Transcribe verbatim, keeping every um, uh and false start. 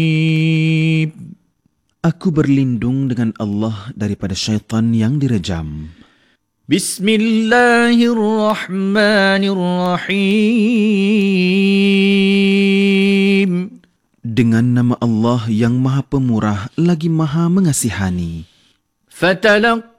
Aku berlindung dengan Allah daripada syaitan yang direjam. Bismillahirrahmanirrahim. Dengan nama Allah yang Maha Pemurah lagi Maha Mengasihani. Fatalaq